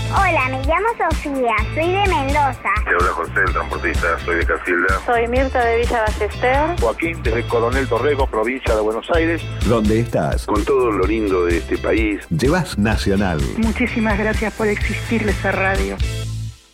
Hola, me llamo Sofía, soy de Mendoza. Te habla José, el transportista, soy de Casilda. Soy Mirta de Villa Ballester. Joaquín, desde Coronel Torrego, provincia de Buenos Aires. ¿Dónde estás? Con todo lo lindo de este país. Llevas Nacional. Muchísimas gracias por existir esa radio.